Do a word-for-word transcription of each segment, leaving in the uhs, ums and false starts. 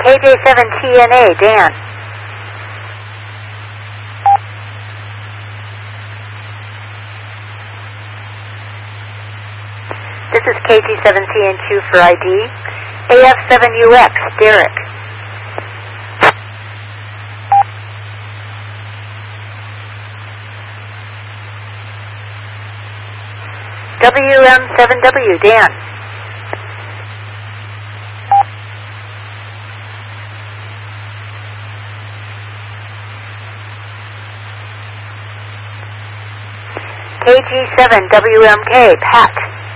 K J seven T N A, Dan. This is K G seven T N Q for I D. A F seven U X, Derek. W M seven W, Dan. K G seven W M K, Pat.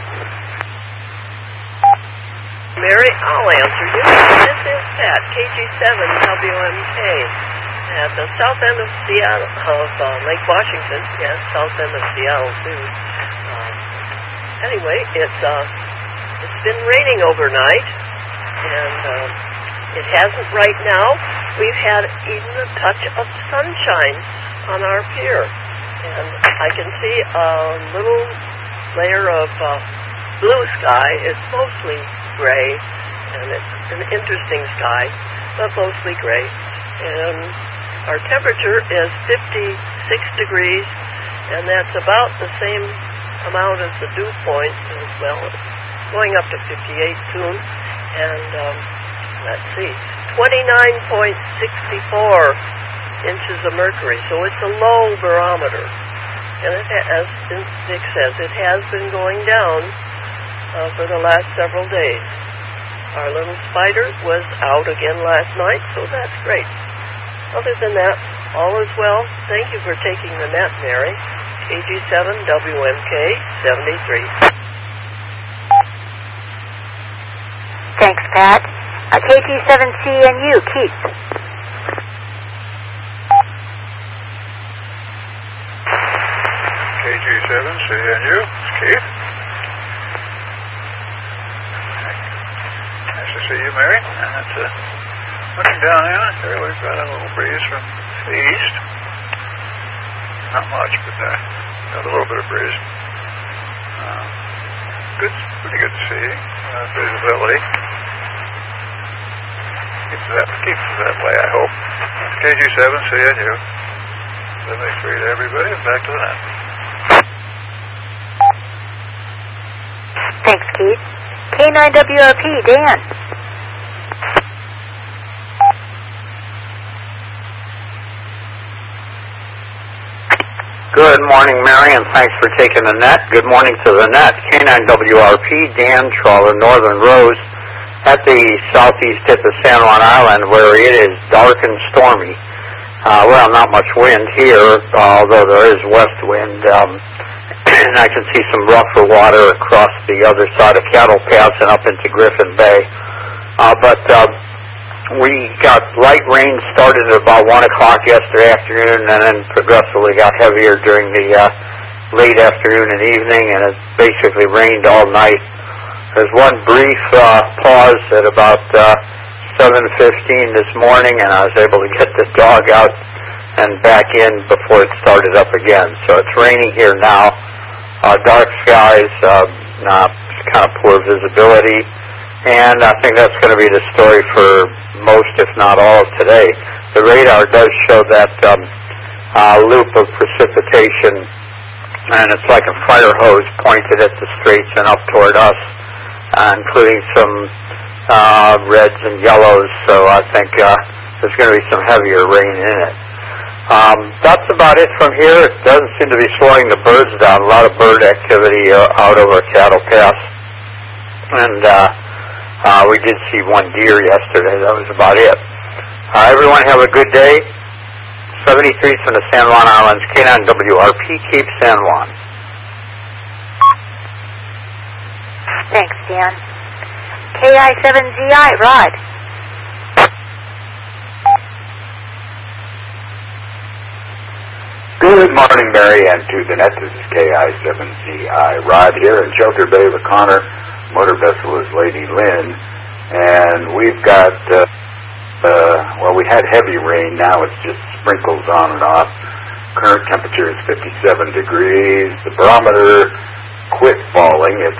Mary, I'll answer you. This is Pat, K G seven W M K, at the south end of Seattle, of uh, Lake Washington. Yes, south end of Seattle too. Um, anyway, it's uh, it's been raining overnight, and uh, it hasn't right now. We've had even a touch of sunshine on our pier, and I can see a little layer of uh, blue sky. It's mostly gray, and it's an interesting sky, but mostly gray. And our temperature is fifty-six degrees, and that's about the same amount as the dew point as well. It's going up to fifty-eight soon, and um, let's see, twenty-nine point six four inches of mercury, so it's a low barometer. And it has, as Dick says, it has been going down Uh, for the last several days. Our little spider was out again last night, so that's great. Other than that, all is well. Thank you for taking the net, Mary. K G seven W M K seventy-three. Thanks, Pat. Uh, K G seven C N U, Keith. K G seven C N U, Keith. See you, Mary. And it's uh, looking down in it. Here we've got a little breeze from the east. Not much, but uh, got a little bit of breeze. Uh, good, pretty good to see. Uh, visibility. Keeps that, keeps it that way, I hope. K G seven C N U. seventy-three to everybody, and back to the net. Thanks, Keith. K nine W R P, Dan. Good morning, Mary, and thanks for taking the net. Good morning to the net. K nine W R P, Dan, trawler Northern Rose, at the southeast tip of San Juan Island, where it is dark and stormy. Uh, well, not much wind here, although there is west wind, um, and I can see some rougher water across the other side of Cattle Pass and up into Griffin Bay. Uh, but uh, we got light rain started at about one o'clock yesterday afternoon, and then progressively got heavier during the uh, late afternoon and evening, and it basically rained all night. There's one brief uh, pause at about uh, seven fifteen this morning, and I was able to get the dog out and back in before it started up again. So it's raining here now. Uh, dark skies, uh, uh, kind of poor visibility, and I think that's going to be the story for most, if not all, of today. The radar does show that um, uh, loop of precipitation, and it's like a fire hose pointed at the straits and up toward us, uh, including some uh, reds and yellows, so I think uh, there's going to be some heavier rain in it. Um, that's about it from here. It doesn't seem to be slowing the birds down. A lot of bird activity uh, out over Cattle Pass. And uh, uh, we did see one deer yesterday. That was about it. Uh, everyone have a good day. seventy-three from the San Juan Islands, K nine W R P, Cape San Juan. Thanks, Dan. K I seven Z I, Rod. Good morning, Mary, and to the net. This is K I seven Z I Rod here in Shelter Bay with Connor. Motor vessel is Lady Lynn, and we've got, uh, uh, well, we had heavy rain. Now it's just sprinkles on and off. Current temperature is fifty-seven degrees. The barometer quit falling. It's